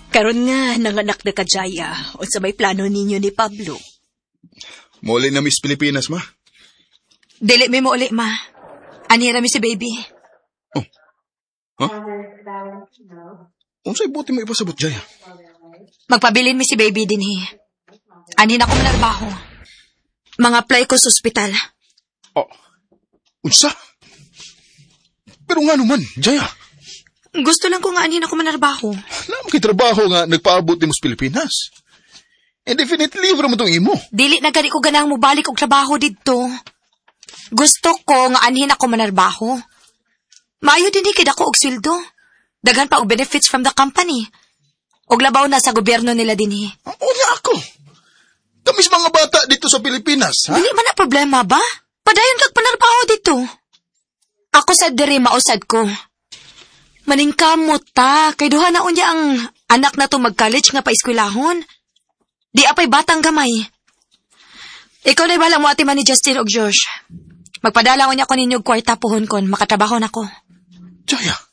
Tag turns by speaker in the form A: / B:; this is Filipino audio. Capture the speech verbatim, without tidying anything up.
A: Karon nga, nanganak na ka, Jaya. O sa may plano ninyo ni Pablo.
B: Muli na Miss Pilipinas, ma.
C: Dili mi mo uli, ma. Anira mi si baby.
B: Oh. Ha? Unsay buti mo ipasabot, Jaya?
C: Magpabilin mi si baby din, hi. Anin ako manarbaho. Mga apply ko sa ospital.
B: Oh. Unsa? Pero nga naman, Jaya.
C: Gusto lang ko nga anin ako manarbaho.
B: Naman kay trabaho nga nagpaabot ni mo sa Pilipinas. And definitely, wala mo itong imo.
C: Dili na gani ko ganang mo balik og trabaho dito. Gusto ko nga anhin ako manarbaho. Maayo din ikid ako og sweldo. Daghan pa og benefits from the company. Og labaw na sa gobyerno nila dinhi.
B: O nga ako. Kamis mga bata dito sa Pilipinas, ha?
C: Dili man na problema ba? Padayon kag panarbaho dito. Ako sa diri mausad ko. Maningkamot ta, kay duha na unya ang anak na to mag-college nga pa-eskwelahon. Di apay batang gamay. Ikaw na balang mo ati man ni Justin og Josh. Magpadala ko niya ko ninyo kwarta pohon kon, makatrabaho na ko.
B: Jaya,